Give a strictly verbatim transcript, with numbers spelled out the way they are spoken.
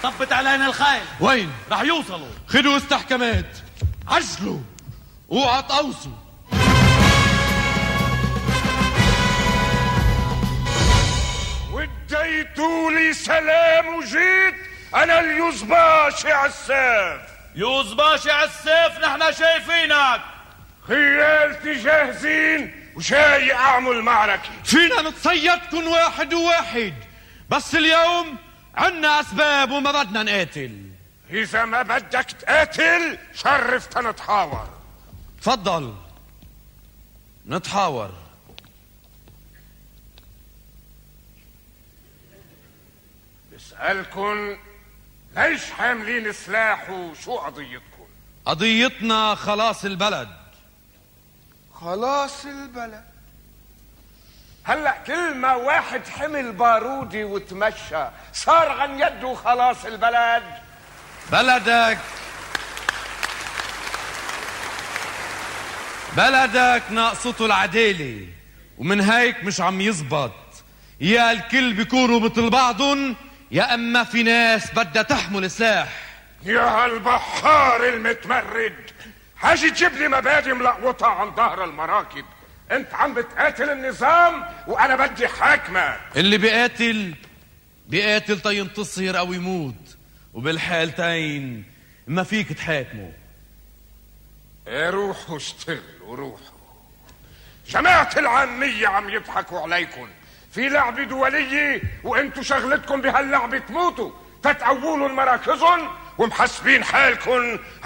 طبت علينا الخيل. وين؟ رح يوصلوا. خدوا استحكامات، عجلوا، اوعى تقوصوا. وديتوا لي سلام وجيت انا اليوزباشي عالسيف. يوزباشي عالسيف؟ نحن شايفينك. خيالتي جاهزين وجاي اعمل معركة. فينا نتصيدكن واحد وواحد، بس اليوم عنا اسباب وما بدنا نقاتل. اذا ما بدك تقاتل شرفت نتحاور. تفضل نتحاور. بسألكن ليش حاملين سلاح وشو قضيتكن؟ قضيتنا خلاص البلد. خلاص البلد؟ هلأ كل ما واحد حمل بارودي وتمشى صار عن يده خلاص البلد. بلدك بلدك ناقصته العدالة، ومن هيك مش عم يزبط. يا الكل بيكونوا مثل بعضن، يا اما في ناس بدها تحمل سلاح. يا هالبحار المتمرد، حاجي تجيب لي مبادئ ملقوطة عن ظهر المراكب. انت عم بتقاتل النظام وانا بدي حاكمك. اللي بيقاتل بيقاتل تينتصر او يموت، وبالحالتين ما فيك تحاكمه. ايه روحوا اشتغلوا روحوا. جماعة العامية عم يضحكوا عليكم في لعبة دولية، وانتوا شغلتكم بهاللعبة تموتوا تتقولوا مراكزهم ومحسبين حالكم